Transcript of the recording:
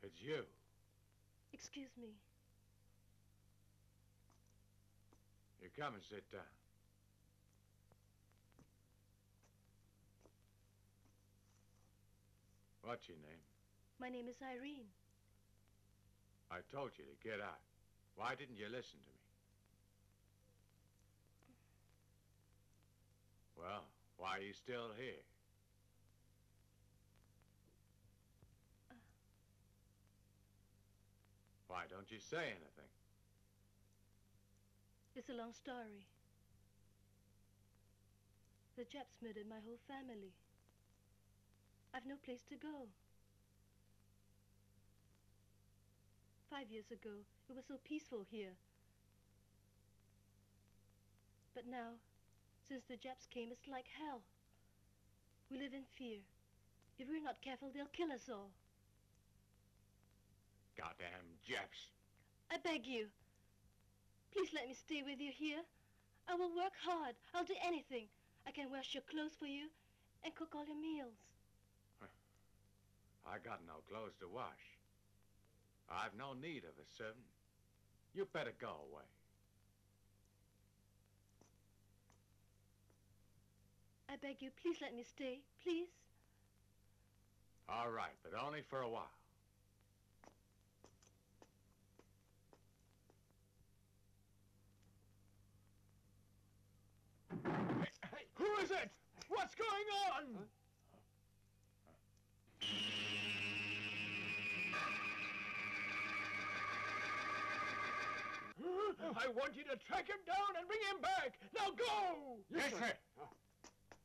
It's you. Excuse me. You come and sit down. What's your name? My name is Irene. I told you to get out. Why didn't you listen to me? Well, why are you still here? Why don't you say anything? It's a long story. The Japs murdered my whole family. I've no place to go. 5 years ago, it was so peaceful here. But now, since the Japs came, it's like hell. We live in fear. If we're not careful, they'll kill us all. Goddamn Japs. I beg you. Please let me stay with you here. I will work hard. I'll do anything. I can wash your clothes for you and cook all your meals. I got no clothes to wash. I've no need of a servant. You better go away. I beg you, please let me stay, please. All right, but only for a while. Hey, who is it? What's going on? I want you to track him down and bring him back. Now go! Yes, sir.